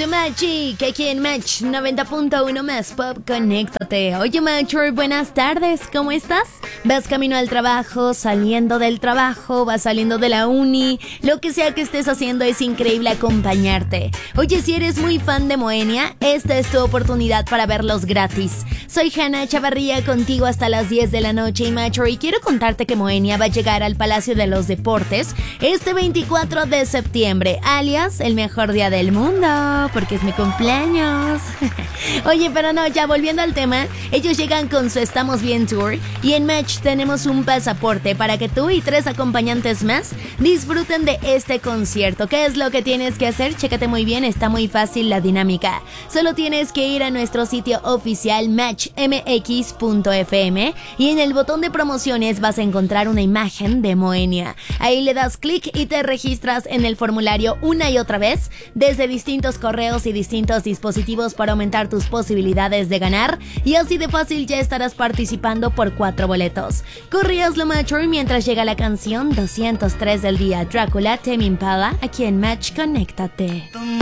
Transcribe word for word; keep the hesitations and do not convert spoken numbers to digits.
de Magic, aquí en Match noventa punto uno más Pop, conéctate. Oye, Matcher, buenas tardes, ¿cómo estás? ¿Vas camino al trabajo, saliendo del trabajo, vas saliendo de la uni? Lo que sea que estés haciendo, es increíble acompañarte. Oye, si eres muy fan de Moenia, esta es tu oportunidad para verlos gratis. Soy Hanna Chavarría, contigo hasta las diez de la noche, y Matcher, y quiero contarte que Moenia va a llegar al Palacio de los Deportes este veinticuatro de septiembre, alias el mejor día del mundo, porque es mi cumpleaños. Oye, pero no, ya volviendo al tema, ellos llegan con su Estamos Bien Tour, y en Match tenemos un pasaporte para que tú y tres acompañantes más disfruten de este concierto. ¿Qué es lo que tienes que hacer? Chécate muy bien, está muy fácil la dinámica. Solo tienes que ir a nuestro sitio oficial match m x punto f m y en el botón de promociones vas a encontrar una imagen de Moenia. Ahí le das clic y te registras en el formulario una y otra vez desde distintos correos y distintos dispositivos para aumentar tus posibilidades de ganar, y así de fácil ya estarás participando por cuatro boletos. Corrías lo Matcher mientras llega la canción doscientos tres del día, Drácula, Tame Impala, aquí en Match, conéctate.